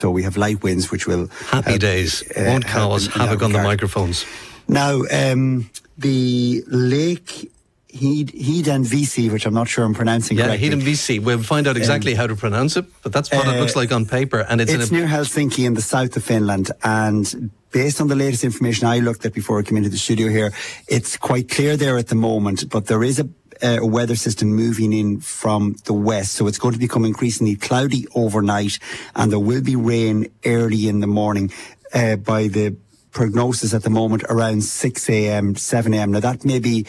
So we have light winds, which will... Happy days. Won't cause havoc on the microphones. Now, the Lake Head VC, which I'm not sure I'm pronouncing correctly. Yeah, Head VC. We'll find out exactly how to pronounce it, but that's what it looks like on paper. And it's near Helsinki in the south of Finland. And based on the latest information I looked at before I came into the studio here, it's quite clear there at the moment, but there is a weather system moving in from the west, so it's going to become increasingly cloudy overnight, and there will be rain early in the morning by the prognosis at the moment around 6 a.m, 7 a.m. Now that may be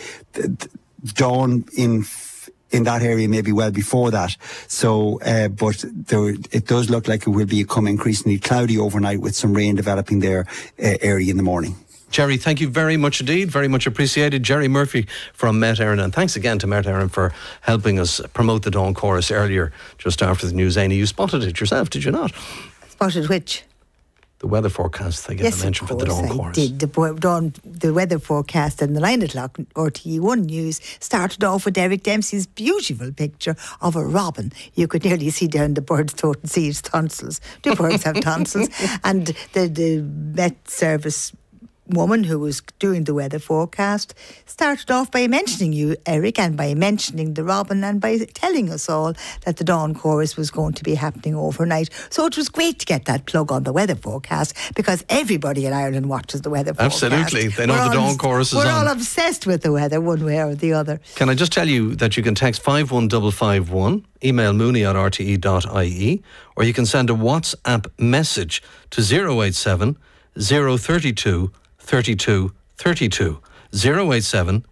dawn in that area maybe well before that. So, but it does look like it will become increasingly cloudy overnight with some rain developing there early in the morning. Jerry, thank you very much indeed. Very much appreciated. Jerry Murphy from Met Éireann. And thanks again to Met Éireann for helping us promote the Dawn Chorus earlier, just after the news. Amy, you spotted it yourself, did you not? Spotted which? The weather forecast they gave a mention for the Dawn Chorus. Yes, the weather forecast and the 9 o'clock RTE1 news started off with Derek Dempsey's beautiful picture of a robin. You could nearly see down the bird's throat and see its tonsils. Do birds have tonsils? And the Met Service woman who was doing the weather forecast started off by mentioning you, Eric, and by mentioning the robin, and by telling us all that the Dawn Chorus was going to be happening overnight. So it was great to get that plug on the weather forecast, because everybody in Ireland watches the weather forecast. Absolutely. They know the Dawn Chorus is on. We're all obsessed with the weather one way or the other. Can I just tell you that you can text 51551, email mooney@rte.ie, or you can send a WhatsApp message to 087 032 32 32 087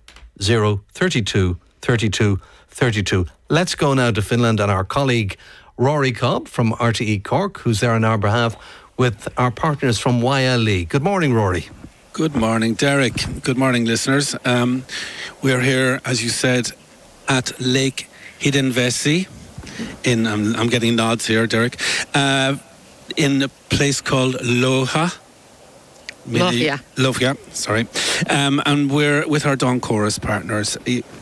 032 32 32. Let's go now to Finland and our colleague Rory Cobb from RTE Cork, who's there on our behalf with our partners from YLE. Good morning, Rory. Good morning, Derek. Good morning, listeners. We're here, as you said, at Lake Hiidenvesi in, I'm getting nods here, Derek, in a place called Lohja. Lohja, sorry. And we're with our Dawn Chorus partners,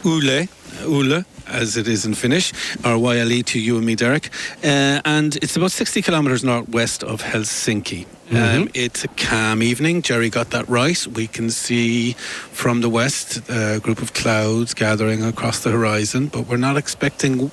Yle, as it is in Finnish, or YLE to you and me, Derek. And it's about 60 kilometres northwest of Helsinki. It's a calm evening. Jerry got that right. We can see from the west a group of clouds gathering across the horizon, but we're not expecting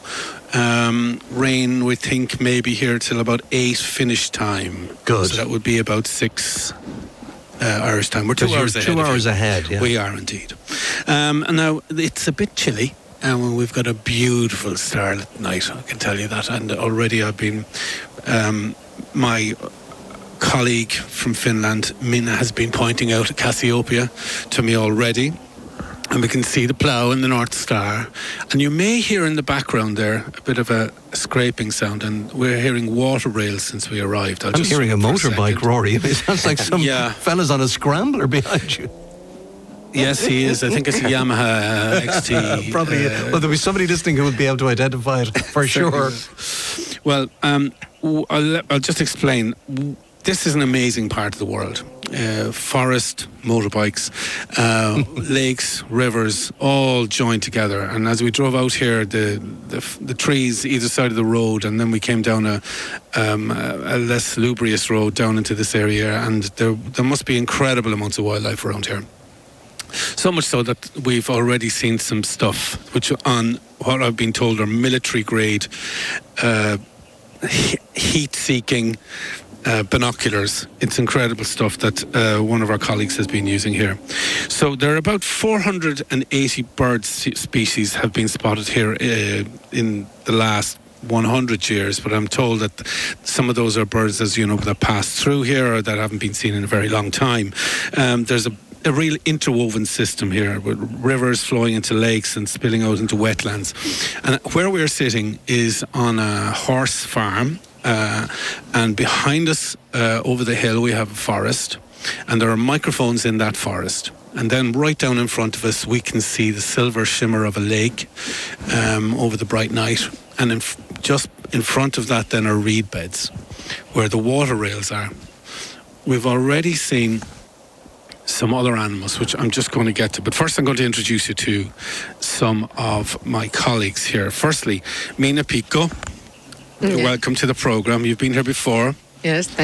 rain, we think, maybe here till about 8 Finnish time. Good. So that would be about 6 Irish time. We're 2 hours ahead. 2 hours ahead, yeah. We are indeed. And now it's a bit chilly. And we've got a beautiful starlit night, I can tell you that. And already I've been, my colleague from Finland, Minna, has been pointing out Cassiopeia to me already. And we can see the plough in the North Star. And you may hear in the background there a bit of a scraping sound. And we're hearing water rails since we arrived. I'm hearing a motorbike, Rory. It sounds like some fella's on a scrambler behind you. Yes, he is. I think it's a Yamaha XT. Probably. Well, there'll be somebody listening who will be able to identify it for sure. Well, I'll just explain. This is an amazing part of the world. Forest, motorbikes, lakes, rivers, all joined together. And as we drove out here, the trees either side of the road, and then we came down a less salubrious road down into this area, and there must be incredible amounts of wildlife around here. So much so that we've already seen some stuff which on what I've been told are military grade heat-seeking binoculars. It's incredible stuff that one of our colleagues has been using here. So there are about 480 bird species have been spotted here in the last 100 years, but I'm told that some of those are birds, as you know, that pass through here or that haven't been seen in a very long time. There's a real interwoven system here with rivers flowing into lakes and spilling out into wetlands. And where we're sitting is on a horse farm, and behind us over the hill we have a forest, and there are microphones in that forest. And then right down in front of us we can see the silver shimmer of a lake over the bright night, and just in front of that then are reed beds where the water rails are. We've already seen some other animals, which I'm just going to get to. But first I'm going to introduce you to some of my colleagues here. Firstly, Minna Pico. Welcome to the programme. You've been here before. Yes.